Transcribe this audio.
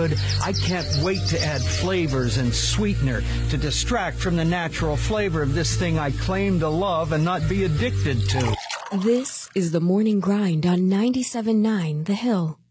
good. I can't wait to add flavors and sweetener to distract from the natural flavor of this thing I claim to love and not be addicted to. This is the Morning Grind on 97.9 The Hill.